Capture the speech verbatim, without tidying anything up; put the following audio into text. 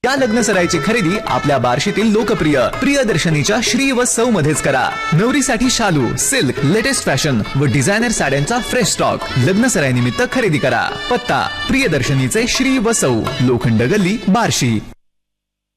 या लग्न सराईची खरेदी आपल्या बार्शीतील लोकप्रिय प्रियदर्शनीच्या श्री व सौ मध्येच करा। नवरीसाठी शालू, सिल्क, लेटेस्ट फॅशन व डिझायनर साड्यांचा फ्रेश स्टॉक लग्न सराई निमित्त खरेदी करा। पत्ता प्रियदर्शनीचे श्री व सौ, लोखंड गल्ली, बार्शी।